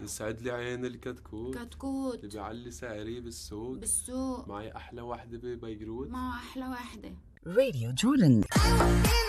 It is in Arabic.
يسعد لي عين الكتكوت كتكوت اللي بيعلي سعري بالسوق. بالسوق معي أحلى وحدة ببيروت. معه أحلى واحدة. Radio Jordan.